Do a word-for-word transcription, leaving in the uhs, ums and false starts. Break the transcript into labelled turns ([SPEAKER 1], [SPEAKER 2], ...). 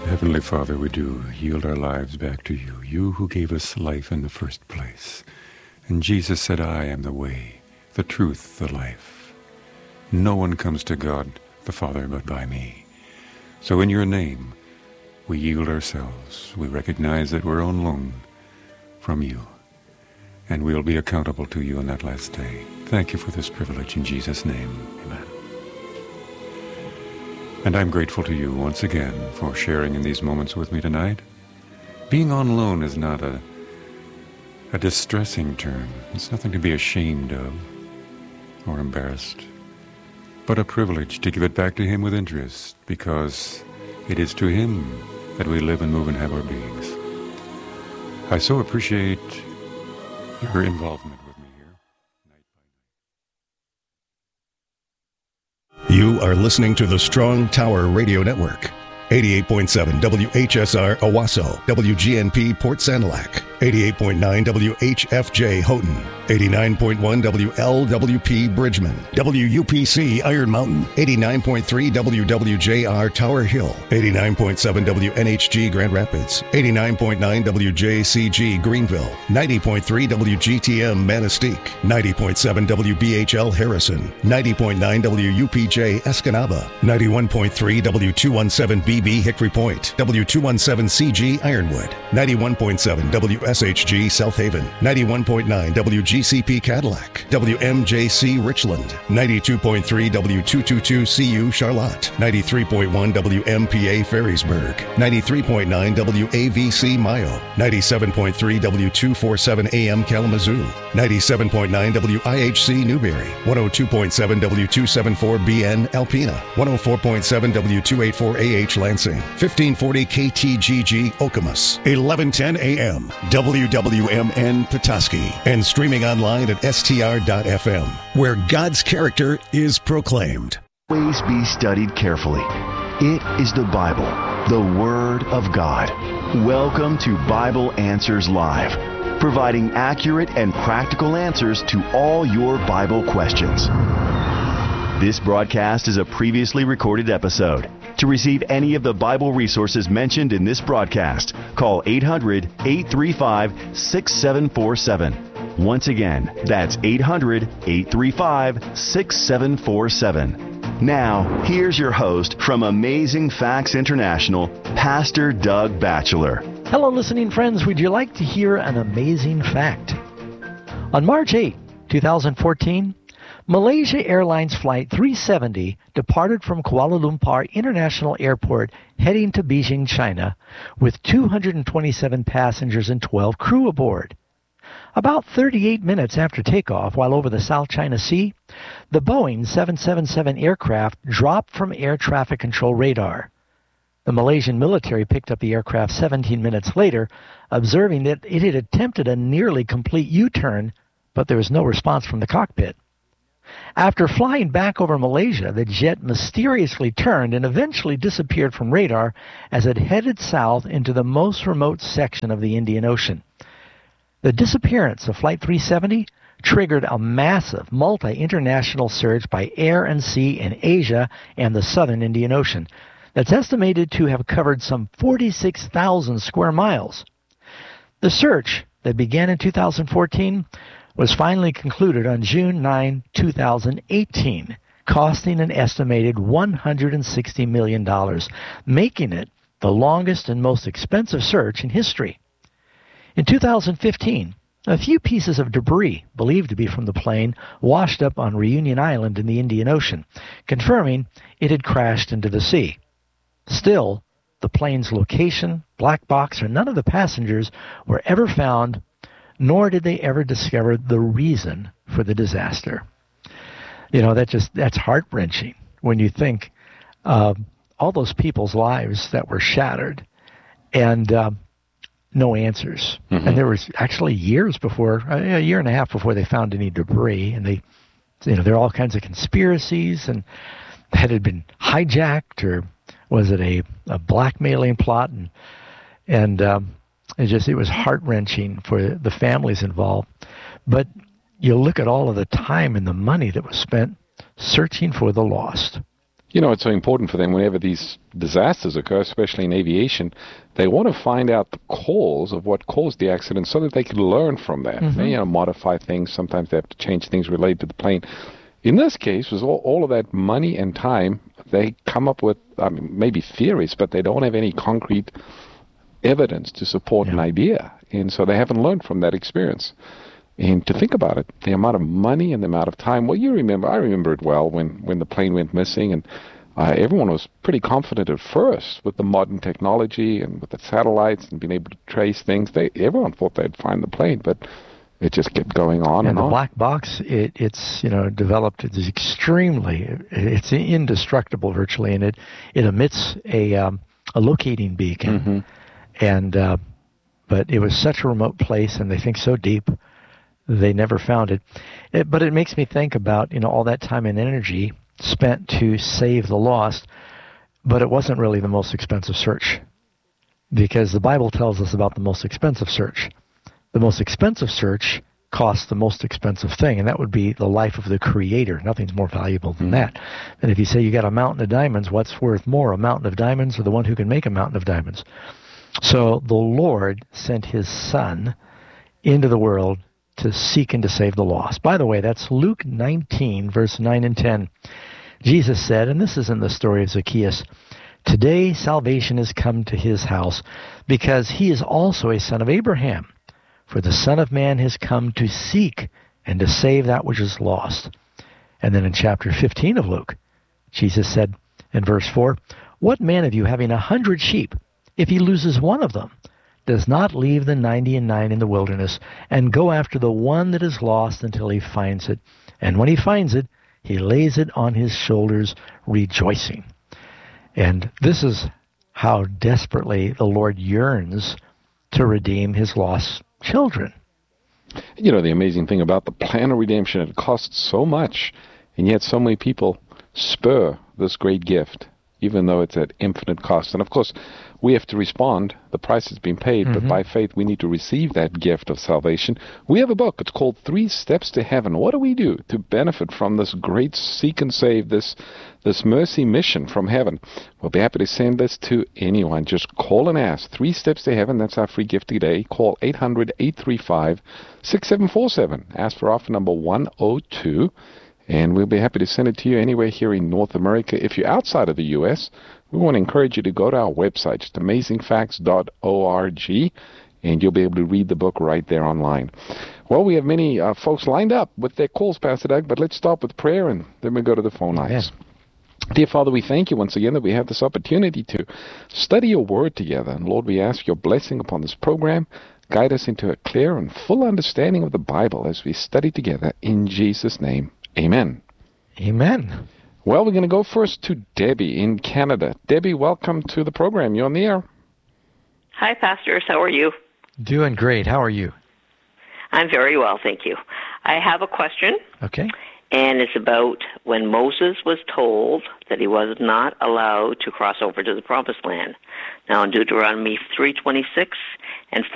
[SPEAKER 1] Heavenly Father, we do yield our lives back to you, you who gave us life in the first place. And Jesus said, I am the way, the truth, the life. No one comes to God the Father but by me. So in your name, we yield ourselves. We recognize that we're on loan from you, and we'll be accountable to you on that last day. Thank you for this privilege in Jesus' name. Amen. And I'm grateful to you once again for sharing in these moments with me tonight. Being on loan is not a, a distressing term. It's nothing to be ashamed of or embarrassed, but a privilege to give it back to him with interest, because it is to him that we live and move and have our beings. I so appreciate your involvement with me here.
[SPEAKER 2] You are listening to the Strong Tower Radio Network. eighty-eight point seven W H S R Owasso, W G N P Port Sanilac, eighty-eight point nine W H F J Houghton, eighty-nine point one W L W P Bridgman, W U P C Iron Mountain, eighty-nine point three W W J R Tower Hill, eighty-nine point seven W N H G Grand Rapids, eighty-nine point nine W J C G Greenville, ninety point three W G T M Manistee, ninety point seven W B H L Harrison, ninety point nine W U P J Escanaba, ninety-one point three W two seventeen B B Hickory Point, W two seventeen C G Ironwood, ninety-one point seven W S H G South Haven, ninety-one point nine W G C P Cadillac, W M J C Richland, ninety-two point three W two twenty-two C U Charlotte, ninety-three point one W M P A Ferrisburg, ninety-three point nine W A V C Mayo, ninety-seven point three W two forty-seven A M Kalamazoo, ninety-seven point nine W I H C Newberry, one oh two point seven W two seventy-four B N Alpena, one oh four point seven W two eighty-four A H Lansing, fifteen forty K T G G Okemos, eleven ten A M W W M N Petoskey, and streaming online at S T R dot F M, where God's character is proclaimed.
[SPEAKER 3] Always be studied carefully. It is the Bible, the Word of God. Welcome to Bible Answers Live, providing accurate and practical answers to all your Bible questions. This broadcast is a previously recorded episode. To receive any of the Bible resources mentioned in this broadcast, call eight hundred, eight three five, six seven four seven. Once again, that's eight hundred, eight three five, six seven four seven. Now, here's your host from Amazing Facts International, Pastor Doug Batchelor.
[SPEAKER 4] Hello, listening friends. Would you like to hear an amazing fact? On March eighth, twenty fourteen, Malaysia Airlines Flight three seventy departed from Kuala Lumpur International Airport heading to Beijing, China, with two hundred twenty-seven passengers and twelve crew aboard. About thirty-eight minutes after takeoff, while over the South China Sea, the Boeing seven seventy-seven aircraft dropped from air traffic control radar. The Malaysian military picked up the aircraft seventeen minutes later, observing that it had attempted a nearly complete U-turn, but there was no response from the cockpit. After flying back over Malaysia, the jet mysteriously turned and eventually disappeared from radar as it headed south into the most remote section of the Indian Ocean. The disappearance of Flight three seventy triggered a massive multi-international search by air and sea in Asia and the southern Indian Ocean that's estimated to have covered some forty-six thousand square miles. The search that began in two thousand fourteen was finally concluded on June ninth, two thousand eighteen, costing an estimated one hundred sixty million dollars, making it the longest and most expensive search in history. In two thousand fifteen, a few pieces of debris, believed to be from the plane, washed up on Reunion Island in the Indian Ocean, confirming it had crashed into the sea. Still, the plane's location, black box, or none of the passengers were ever found, nor did they ever discover the reason for the disaster. You know, that just that's heart-wrenching when you think uh, all those people's lives that were shattered and uh, no answers. Mm-hmm. And there was actually years before, a year and a half before they found any debris. And they, you know, there are all kinds of conspiracies, and had it been hijacked, or was it a, a blackmailing plot? And and um, it just it was heart-wrenching for the families involved. But you look at all of the time and the money that was spent searching for the lost.
[SPEAKER 5] You know, it's so important for them whenever these disasters occur, especially in aviation, they want to find out the cause of what caused the accident so that they can learn from that. Mm-hmm. They, you know, modify things. Sometimes they have to change things related to the plane. In this case, with all, all of that money and time, they come up with I mean, maybe theories, but they don't have any concrete evidence to support yeah. an idea. And so they haven't learned from that experience. And to think about it, the amount of money and the amount of time, well, you remember, I remember it well when, when the plane went missing, and uh, everyone was pretty confident at first with the modern technology and with the satellites and being able to trace things. They Everyone thought they'd find the plane, but it just kept going on and,
[SPEAKER 4] and
[SPEAKER 5] on.
[SPEAKER 4] And the black box, it, it's, you know, developed, it's extremely, it's indestructible virtually, and it, it emits a, um, a locating beacon. Mm-hmm. And, uh, but it was such a remote place, and they think so deep, they never found it. it. But it makes me think about, you know, all that time and energy spent to save the lost, but it wasn't really the most expensive search, because the Bible tells us about the most expensive search. The most expensive search costs the most expensive thing, and that would be the life of the Creator. Nothing's more valuable than mm. that. And if you say you got a mountain of diamonds, what's worth more, a mountain of diamonds or the one who can make a mountain of diamonds? So the Lord sent His Son into the world to seek and to save the lost. By the way, that's Luke nineteen, verse nine and ten. Jesus said, and this is in the story of Zacchaeus, "Today salvation has come to his house, because he is also a son of Abraham. For the Son of Man has come to seek and to save that which is lost." And then in chapter fifteen of Luke, Jesus said in verse four, "What man of you, having a hundred sheep, if he loses one of them, does not leave the ninety and nine in the wilderness and go after the one that is lost until he finds it? And when he finds it, he lays it on his shoulders, rejoicing." And this is how desperately the Lord yearns to redeem his lost children.
[SPEAKER 5] You know, the amazing thing about the plan of redemption, it costs so much, and yet so many people spur this great gift, even though it's at infinite cost. And of course, we have to respond. The price has been paid, mm-hmm. but by faith we need to receive that gift of salvation. We have a book. It's called Three Steps to Heaven. What do we do to benefit from this great seek and save, this this mercy mission from heaven? We'll be happy to send this to anyone. Just call and ask. Three Steps to Heaven. That's our free gift today. Call eight hundred, eight three five, six seven four seven. Ask for offer number one oh two. And we'll be happy to send it to you anywhere here in North America. If you're outside of the U S, we want to encourage you to go to our website, just amazing facts dot org, and you'll be able to read the book right there online. Well, we have many uh, folks lined up with their calls, Pastor Doug, but let's start with prayer, and then we'll go to the phone lines. Yeah. Dear Father, we thank you once again that we have this opportunity to study your word together. And Lord, we ask your blessing upon this program. Guide us into a clear and full understanding of the Bible as we study together. In Jesus' name, amen.
[SPEAKER 4] Amen.
[SPEAKER 5] Well, we're going to go first to Debbie in Canada. Debbie, welcome to the program. You're on the air.
[SPEAKER 6] Hi, pastors. How are you?
[SPEAKER 4] Doing great. How are you?
[SPEAKER 6] I'm very well, thank you. I have a question.
[SPEAKER 4] Okay.
[SPEAKER 6] And it's about when Moses was told that he was not allowed to cross over to the Promised Land. Now, in Deuteronomy three twenty-six and